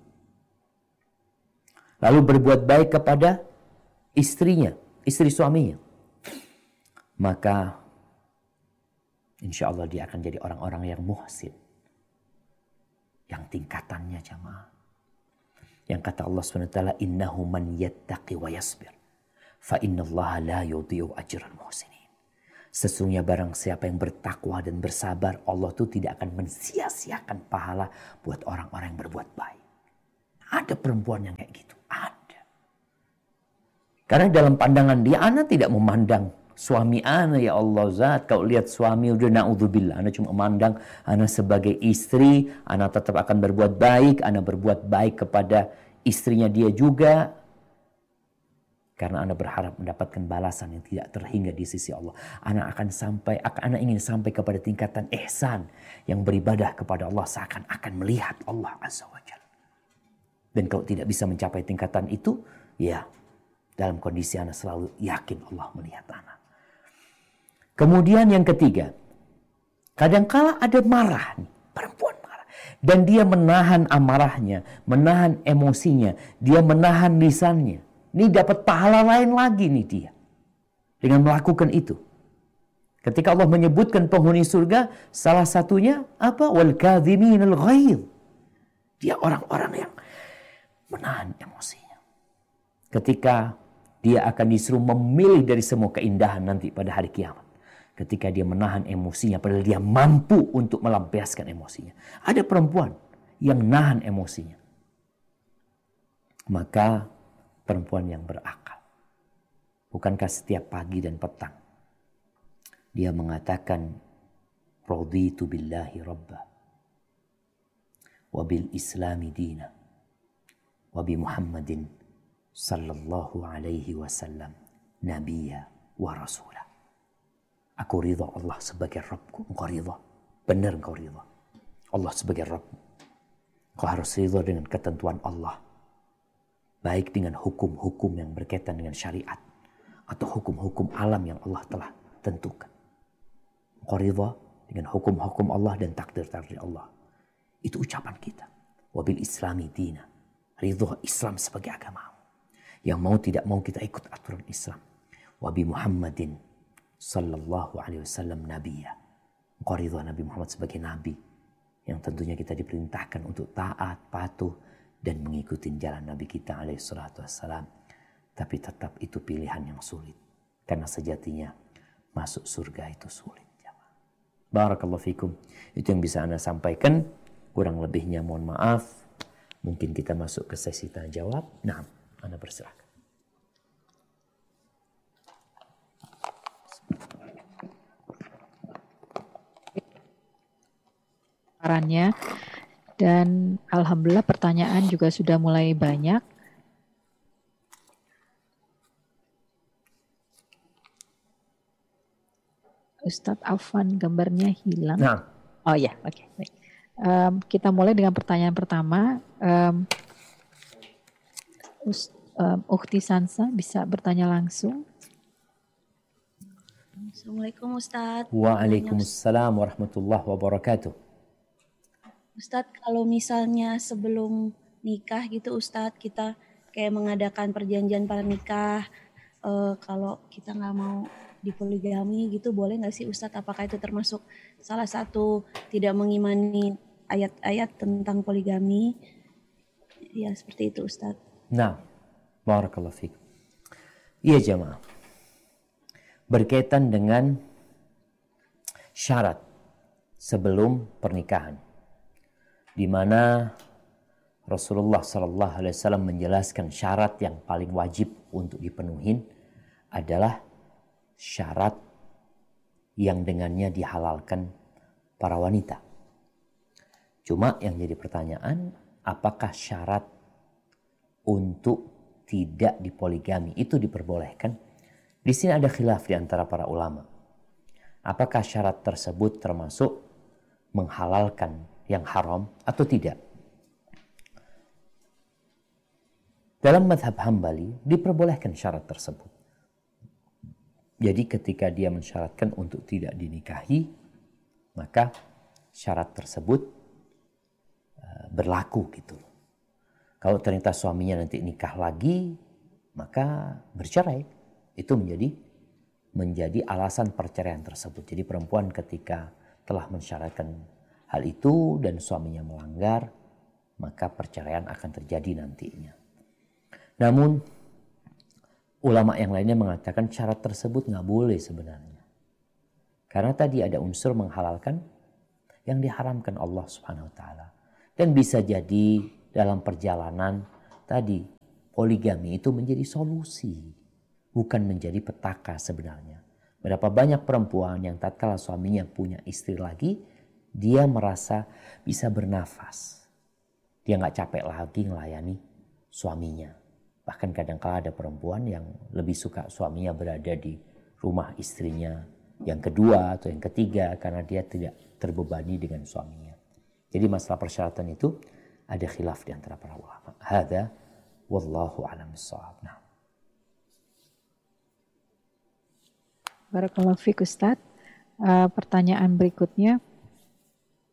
Lalu berbuat baik kepada istrinya, istri suaminya. Maka insya Allah dia akan jadi orang-orang yang muhsin. Yang tingkatannya jamaah. Yang kata Allah subhanahu wa taala, innahu man yattaqi wa yasbir fa innallaha la yudhi'u ajral muhsinin. Sesungguhnya barang siapa yang bertakwa dan bersabar, Allah tuh tidak akan mensia-siakan pahala buat orang-orang yang berbuat baik. Ada perempuan yang kayak gitu, ada. Karena dalam pandangan dia, ana tidak memandang suami ana, ya Allah zat, kalau lihat suami udah na'udzubillah, ana cuma memandang ana sebagai istri, ana tetap akan berbuat baik, ana berbuat baik kepada istrinya dia juga. Karena ana berharap mendapatkan balasan yang tidak terhingga di sisi Allah. Ana akan sampai, ana ingin sampai kepada tingkatan ihsan, yang beribadah kepada Allah seakan-akan melihat Allah Azza wa Jalla. Dan kalau tidak bisa mencapai tingkatan itu, ya dalam kondisi ana selalu yakin Allah melihat ana. Kemudian yang ketiga, kadangkala ada marah nih, perempuan marah. Dan dia menahan amarahnya, menahan emosinya, dia menahan lisannya. Ini dapat pahala lain lagi nih dia. Dengan melakukan itu. Ketika Allah menyebutkan penghuni surga, salah satunya apa? Wal kadhiminal ghaidh. Dia orang-orang yang menahan emosinya. Ketika dia akan disuruh memilih dari semua keindahan nanti pada hari kiamat. Ketika dia menahan emosinya, padahal dia mampu untuk melampiaskan emosinya. Ada perempuan yang nahan emosinya. Maka perempuan yang berakal. Bukankah setiap pagi dan petang dia mengatakan raditu billahi rabba wa bil islami dina wa bi Muhammadin sallallahu alaihi wasallam nabiyya wa rasulah. Aku ridha Allah sebagai Rabbku. Engkau ridha. Benar engkau ridha. Allah sebagai Rabbmu. Engkau harus ridha dengan ketentuan Allah. Baik dengan hukum-hukum yang berkaitan dengan syariat. Atau hukum-hukum alam yang Allah telah tentukan. Engkau ridha dengan hukum-hukum Allah dan takdir-takdir Allah. Itu ucapan kita. Wabil islami dina. Ridha Islam sebagai agama. Yang mau tidak mau kita ikut aturan Islam. Wabi Muhammadin sallallahu alaihi wasallam nabiyya. Engkau ridha Nabi Muhammad sebagai nabi yang tentunya kita diperintahkan untuk taat, patuh dan mengikuti jalan Nabi kita alaihi salatu wassalam. Tapi tetap itu pilihan yang sulit karena sejatinya masuk surga itu sulit. Barakallahu fikum. Itu yang bisa Anda sampaikan. Kurang lebihnya mohon maaf. Mungkin kita masuk ke sesi tanya jawab. Nah, Anda bersilakan. Sarannya dan alhamdulillah pertanyaan juga sudah mulai banyak. Ustadz Afwan gambarnya hilang. Nah. Oh ya, oke. Okay, baik. Um, kita mulai dengan pertanyaan pertama. Um, Ust, um, Ukhti Sansa bisa bertanya langsung. Assalamualaikum Ustadz. Waalaikumsalam warahmatullahi wabarakatuh. Ustadz, kalau misalnya sebelum nikah gitu Ustadz, kita kayak mengadakan perjanjian pranikah, uh, kalau kita nggak mau dipoligami gitu, boleh nggak sih Ustadz? Apakah itu termasuk salah satu tidak mengimani ayat-ayat tentang poligami? Ya seperti itu Ustadz. Nah, barakallahu fiik. Iya jemaah. Berkaitan dengan syarat sebelum pernikahan, di mana Rasulullah Sallallahu Alaihi Wasallam menjelaskan syarat yang paling wajib untuk dipenuhi adalah syarat yang dengannya dihalalkan para wanita. Cuma yang jadi pertanyaan, apakah syarat untuk tidak dipoligami itu diperbolehkan? Di sini ada khilaf di antara para ulama. Apakah syarat tersebut termasuk menghalalkan yang haram atau tidak? Dalam mazhab Hambali diperbolehkan syarat tersebut. Jadi ketika dia mensyaratkan untuk tidak dinikahi, maka syarat tersebut uh, berlaku gitu. Kalau ternyata suaminya nanti nikah lagi, maka bercerai. Itu menjadi menjadi alasan perceraian tersebut. Jadi perempuan ketika telah mensyaratkan hal itu dan suaminya melanggar, maka perceraian akan terjadi nantinya. Namun ulama yang lainnya mengatakan syarat tersebut nggak boleh sebenarnya. Karena tadi ada unsur menghalalkan yang diharamkan Allah Subhanahu wa taala. Dan bisa jadi dalam perjalanan tadi poligami itu menjadi solusi, bukan menjadi petaka sebenarnya. Berapa banyak perempuan yang tatkala suaminya punya istri lagi, dia merasa bisa bernafas. Dia nggak capek lagi melayani suaminya. Bahkan kadang-kala ada perempuan yang lebih suka suaminya berada di rumah istrinya yang kedua atau yang ketiga karena dia tidak terbebani dengan suaminya. Jadi masalah persyaratan itu ada khilaf di antara para ulama. Hadza wallahu a'lam bissawab. Nah. Barakallahu fiik Ustaz. Uh, pertanyaan berikutnya.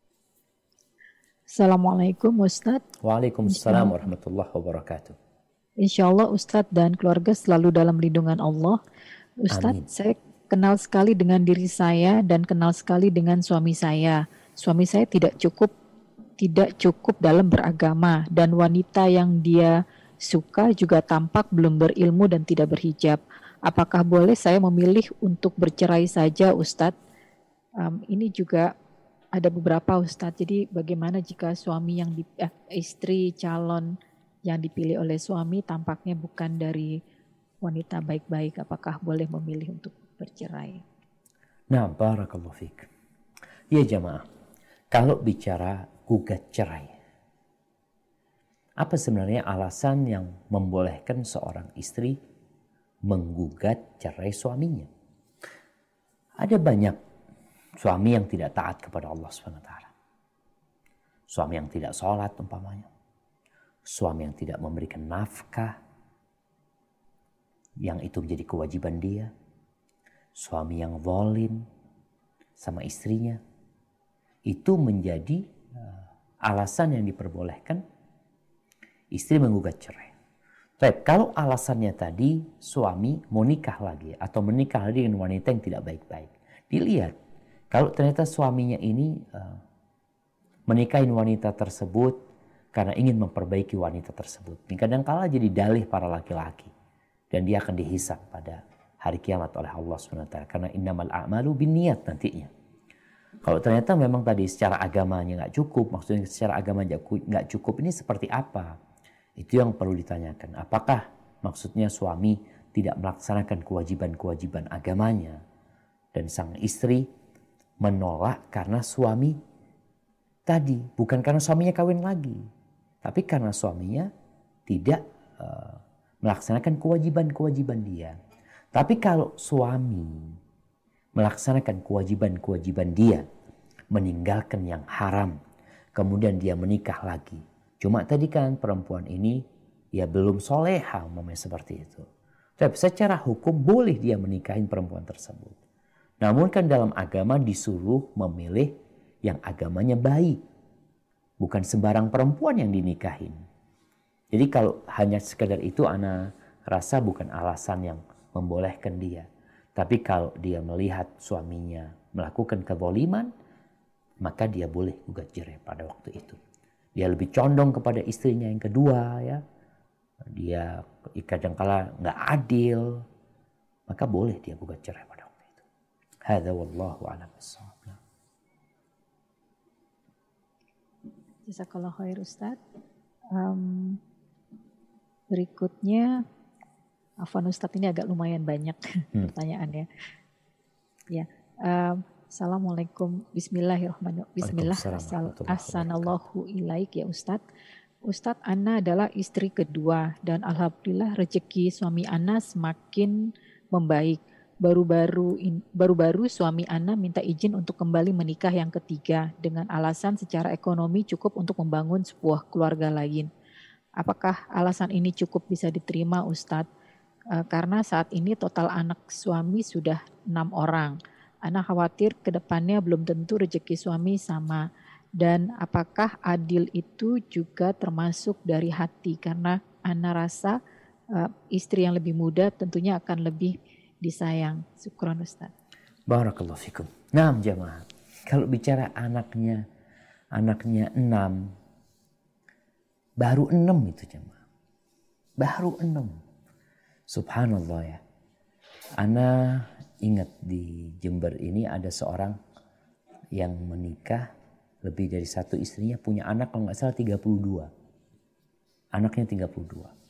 Assalamualaikum Ustaz. Waalaikumsalam warahmatullahi wabarakatuh. Insya Allah Ustadz dan keluarga selalu dalam lindungan Allah. Ustadz, Amin. saya kenal sekali dengan diri saya dan kenal sekali dengan suami saya. Suami saya tidak cukup tidak cukup dalam beragama dan wanita yang dia suka juga tampak belum berilmu dan tidak berhijab. Apakah boleh saya memilih untuk bercerai saja, Ustadz? Um, ini juga ada beberapa Ustadz. Jadi bagaimana jika suami yang di, eh, istri calon yang dipilih oleh suami tampaknya bukan dari wanita baik-baik, apakah boleh memilih untuk bercerai? Nah, barakallahu fiik. Ya jamaah, kalau bicara gugat cerai, apa sebenarnya alasan yang membolehkan seorang istri menggugat cerai suaminya? Ada banyak suami yang tidak taat kepada Allah subhanahu wa taala. Suami yang tidak sholat umpamanya. Suami yang tidak memberikan nafkah, yang itu menjadi kewajiban dia. Suami yang zalim sama istrinya. Itu menjadi uh, alasan yang diperbolehkan istri menggugat cerai. Tapi kalau alasannya tadi suami mau nikah lagi atau menikah lagi dengan wanita yang tidak baik-baik. Dilihat, kalau ternyata suaminya ini uh, menikahi wanita tersebut karena ingin memperbaiki wanita tersebut. Ini kadang-kala jadi dalih para laki-laki. Dan dia akan dihisab pada hari kiamat oleh Allah subhanahu wa taala. Karena innamal a'malu binniyat nantinya. Kalau ternyata memang tadi secara agamanya nggak cukup, maksudnya secara agama nggak cukup, ini seperti apa? Itu yang perlu ditanyakan. Apakah maksudnya suami tidak melaksanakan kewajiban-kewajiban agamanya? Dan sang istri menolak karena suami tadi, bukan karena suaminya kawin lagi, tapi karena suaminya tidak uh, melaksanakan kewajiban-kewajiban dia. Tapi kalau suami melaksanakan kewajiban-kewajiban dia, meninggalkan yang haram, kemudian dia menikah lagi. Cuma tadi kan perempuan ini ya belum soleha, umpamanya seperti itu. Tapi secara hukum boleh dia menikahin perempuan tersebut. Namun kan dalam agama disuruh memilih yang agamanya baik. Bukan sembarang perempuan yang dinikahin. Jadi kalau hanya sekedar itu ana rasa bukan alasan yang membolehkan dia. Tapi kalau dia melihat suaminya melakukan kezaliman, maka dia boleh gugat cerai pada waktu itu. Dia lebih condong kepada istrinya yang kedua, ya. Dia kadang-kala nggak adil, maka boleh dia gugat cerai pada waktu itu. Hadza wallahu a'lam bissawab. Jazakallah khair Ustaz. Um, berikutnya, Afwan Ustaz, ini agak lumayan banyak hmm. pertanyaannya. Ya, um, Assalamualaikum, Bismillahirrahmanirrahim. Bismillah, Assalamualaikum ilaik ya Ustaz. Ustaz, Ana adalah istri kedua dan alhamdulillah rezeki suami Ana semakin membaik. Baru-baru baru-baru suami Ana minta izin untuk kembali menikah yang ketiga dengan alasan secara ekonomi cukup untuk membangun sebuah keluarga lain. Apakah alasan ini cukup bisa diterima Ustadz? E, karena saat ini total anak suami sudah enam orang. Ana khawatir ke depannya belum tentu rezeki suami sama. Dan apakah adil itu juga termasuk dari hati? Karena Ana rasa e, istri yang lebih muda tentunya akan lebih disayang. Syukron Ustaz. Barakallahu fikum. Nah jamaah, kalau bicara anaknya, anaknya enam, baru enam itu jamaah. Baru enam. Subhanallah ya. Ana ingat di Jember ini ada seorang yang menikah lebih dari satu istrinya, punya anak kalau nggak salah tiga puluh dua. Anaknya tiga puluh dua.